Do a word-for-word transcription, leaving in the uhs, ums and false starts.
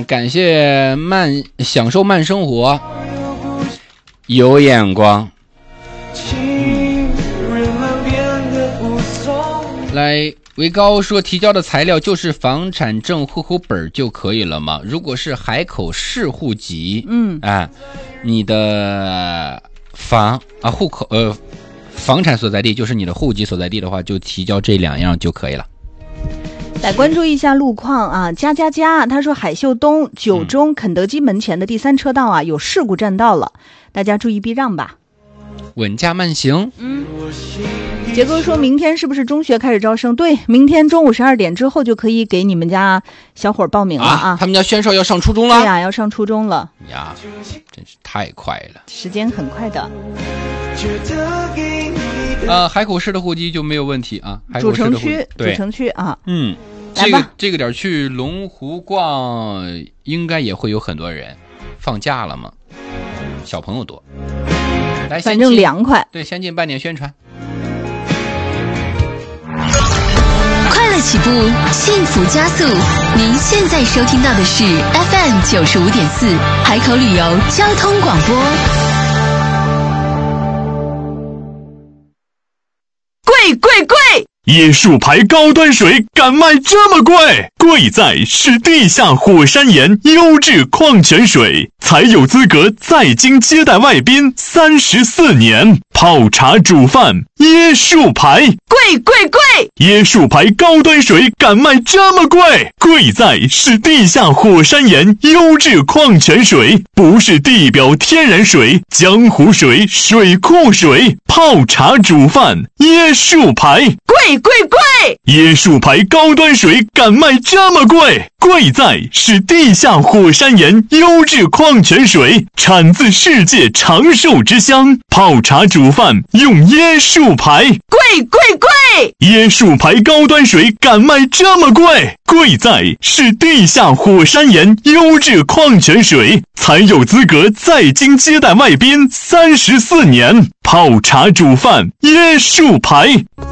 感谢慢享受慢生活，有眼光。来，维高说提交的材料就是房产证、户口本就可以了吗？如果是海口市户籍， 嗯， 啊，你的房啊户口呃房产所在地就是你的户籍所在地的话，就提交这两样就可以了。 来关注一下路况啊，加加加，他说海秀东九中肯德基门前的第三车道啊、嗯、有事故占道了，大家注意避让吧。 稳驾慢行。 嗯，杰哥说明天是不是中学开始招生？对，明天中午十二点之后就可以给你们家小伙报名了啊！ 啊他们家宣少要上初中了。 对呀，要上初中了呀，真是太快了， 时间很快的。 呃，海口市的户籍就没有问题啊，海口市的主城区，主城区啊， 嗯，这个这个点去龙湖逛，应该也会有很多人，放假了嘛，小朋友多，来， 反正凉快， 对，先进办点宣传。 快乐起步，幸福加速。您现在收听到的是 F M 九十五点四海口旅游交通广播。 贵贵贵！ 椰树牌高端水敢卖这么贵？贵在是地下火山岩优质矿泉水，才有资格在京接待外宾三十四年。泡茶煮饭，椰树牌， 贵贵贵！ 椰树牌高端水敢卖这么贵？贵在是地下火山岩优质矿泉水，不是地表天然水、江湖水、水库水。泡茶煮饭，椰树牌， 贵贵贵！ 椰树牌高端水敢卖这么贵？贵在是地下火山岩优质矿泉水，产自世界长寿之乡。泡茶煮饭用椰树牌， 贵贵贵！ 椰树牌高端水敢卖这么贵？贵在是地下火山岩优质矿泉水，才有资格在京接待外宾三十四年。泡茶煮饭，椰树牌。